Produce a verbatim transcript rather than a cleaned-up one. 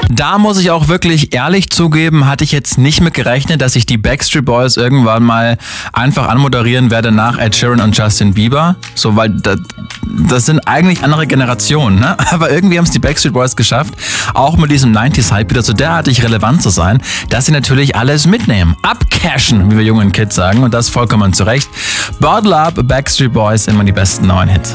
Da muss ich auch wirklich ehrlich zugeben, hatte ich jetzt nicht mit gerechnet, dass ich die Backstreet Boys irgendwann mal einfach anmoderieren werde nach Ed Sheeran und Justin Bieber. So, weil das, das sind eigentlich andere Generationen, ne? Aber irgendwie haben es die Backstreet Boys geschafft, auch mit diesem neunziger-Hype wieder so derartig relevant zu sein, dass sie natürlich alles mitnehmen. Abcashen, wie wir jungen Kids sagen, und das vollkommen zu Recht. Bottle Up, Backstreet Boys, immer die besten neuen Hits.